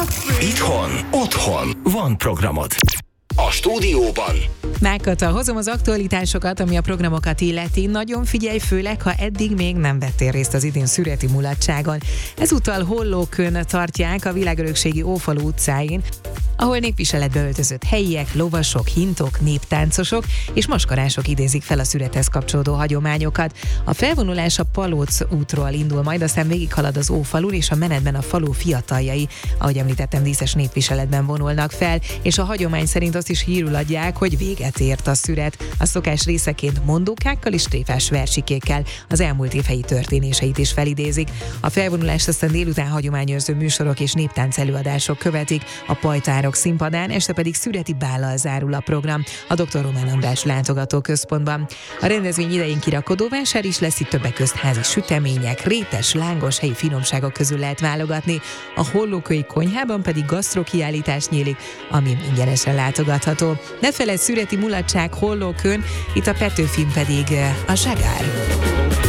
Itthon, otthon van programod. A stúdióban Mákata, hozom az aktualitásokat, ami a programokat illeti. Nagyon figyelj, főleg, ha eddig még nem vettél részt az idén szüreti mulatságon. Ezúttal Hollókön tartják a Világörökségi Ófalu utcáin, ahol népviseletbe öltözött helyiek, lovasok, hintok, néptáncosok és maskarások idézik fel a szürethez kapcsolódó hagyományokat. A felvonulás a Palóc útról indul, majd aztán végighalad az Ófalun, és a menetben a falu fiataljai, ahogy említettem, díszes népviseletben vonulnak fel, és a hagyomány szerint azt is hírül adják, hogy véget ért a szüret. A szokás részeként mondókákkal és tréfás versikékkel az elmúlt év helyi történéseit is felidézik. A felvonulást aztán délután hagyományőrző műsorok és néptánc előadások követik, a Pajtárok színpadán, este pedig szüreti bállal zárul a program a Dr. Román András látogatóközpontban. A rendezvény idején kirakodóvásár is lesz, itt többek közt házi sütemények, rétes, lángos helyi finomságok közül lehet válogatni. A Hollókői konyhában pedig gasztrokiállítás nyílik, ami ingyenesen látogatható. Ne feledd, szüreti mulatság Hollókön, itt a Petőfin pedig a Zsagár.